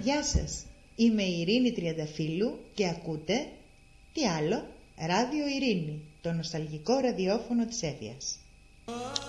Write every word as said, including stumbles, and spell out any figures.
Γεια σας, είμαι η Ειρήνη Τριανταφύλου και ακούτε, τι άλλο, Ράδιο Ειρήνη, το νοσταλγικό ραδιόφωνο της Εύβοιας.